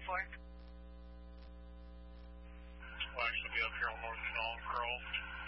We'll actually be up here on North Snow and Curl.